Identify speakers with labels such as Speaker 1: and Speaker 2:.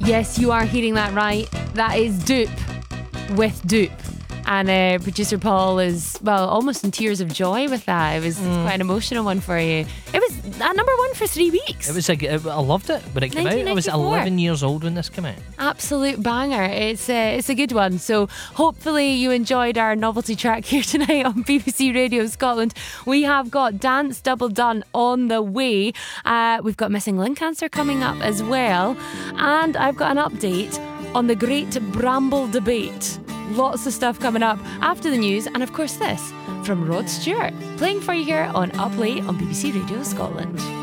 Speaker 1: Yes, you are hearing that right. That is Dupe with Dupe. And producer Paul is, well, almost in tears of joy with that. It was quite an emotional one for you. It was at number one for 3 weeks.
Speaker 2: It was I loved it when it came out. I was 11 years old when this came out.
Speaker 1: Absolute banger. It's a good one. So hopefully you enjoyed our novelty track here tonight on BBC Radio Scotland. We have got Dance Double Done on the way. We've got Missing Link Answer coming up as well. And I've got an update on the Great Bramble Debate. Lots of stuff coming up after the news, and of course this from Rod Stewart, playing for you here on Up Late on BBC Radio Scotland.